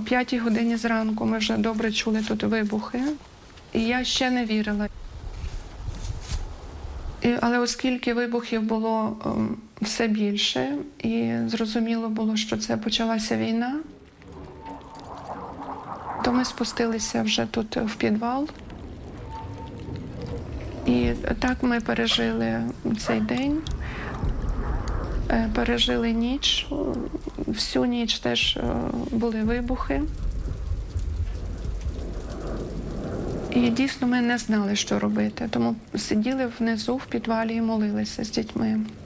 5 годині зранку ми вже добре чули тут вибухи. І я ще не вірила. Але оскільки вибухів було все більше, і зрозуміло було, що це почалася війна, то ми спустилися вже тут в підвал. І так ми пережили цей день, пережили ніч. Всю ніч теж були вибухи. І дійсно ми не знали, що робити, тому сиділи внизу в підвалі і молилися з дітьми.